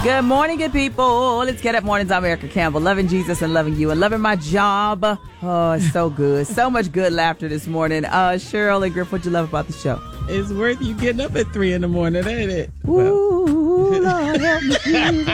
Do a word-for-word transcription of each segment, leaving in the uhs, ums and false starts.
Good morning, good people. Let's get up mornings. I'm Erica Campbell, loving Jesus and loving you and loving my job. Oh, it's so good. So much good laughter this morning. Uh, Cheryl and Griff, what you love about the show? It's worth you getting up at three in the morning, ain't it? Ooh, Lord help me, Jesus.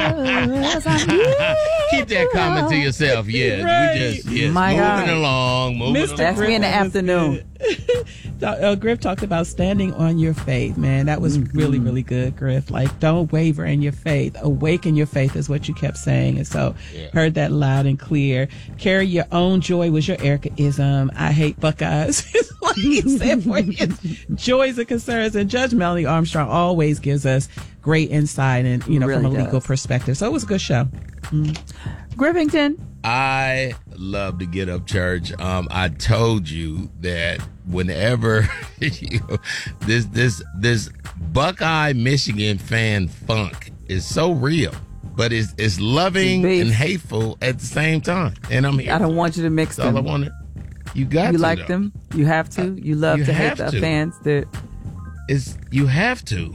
Keep that comment to yourself. Yeah, Right. we just yes, My moving God. along, moving Mister along. That's me in the Griffin was afternoon. good. uh, Griff talked about standing on your faith, man. That was Mm-hmm. really, really good, Griff. Like, don't waver in your faith. Awaken your faith is what you kept saying. And so, Yeah. heard that loud and clear. Carry your own joy was your Erica-ism. I hate Buckeyes. It's like you said for you. Joys and concerns. And Judge Melanie Armstrong always gives us great insight and, you know, Really from a legal does. perspective. So it was a good show. Griffington. I love to get up church. Um, I told you that whenever you know, this this this Buckeye Michigan fan funk is so real, but it's it's loving It's beef. and hateful at the same time. And I'm here. I don't want you to mix That's all I them. want. You got You to like though. them. You have to. You love You to hate have the to. fans that. It's you have to.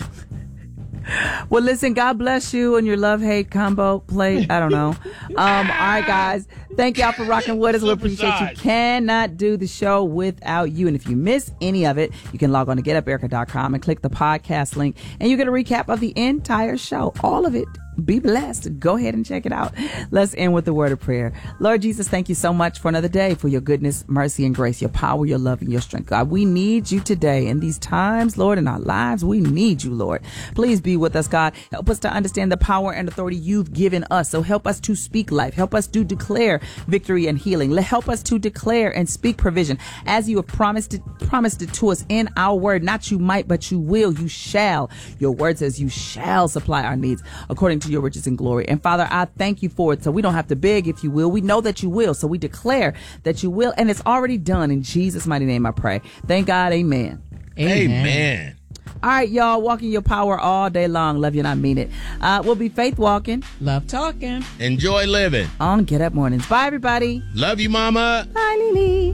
Well, listen, God bless you and your love-hate combo play. I don't know. Um, all right, guys. Thank y'all for rocking with us. We appreciate you. Supersize. Cannot do the show without you. And if you miss any of it, you can log on to get up erica dot com and click the podcast link. And you get a recap of the entire show. All of it. Be blessed. Go ahead and check it out. Let's end with the word of prayer. Lord Jesus, thank you so much for another day, for your goodness, mercy, and grace, your power, your love, and your strength. God, we need you today in these times, Lord, in our lives. We need you, Lord. Please be with us, God. Help us to understand the power and authority you've given us. So help us to speak life. Help us to declare victory and healing. Help us to declare and speak provision as you have promised it, promised it to us in our word. Not you might, but you will. You shall. Your word says you shall supply our needs according to your riches and glory. And Father, I thank you for it. So we don't have to beg, if you will. We know that you will. So we declare that you will. And it's already done. In Jesus' mighty name, I pray. Thank God. Amen. Amen. All right, y'all. Walking your power all day long. Love you and I mean it. Uh, we'll be faith walking Love talking. Enjoy living. on Get Up Mornings. Bye, everybody. Love you, Mama. Bye, Lily.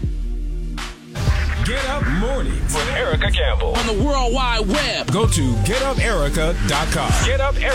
Get Up Mornings with Erica Campbell. On the World Wide Web. Go to get up erica dot com. Get Up Erica.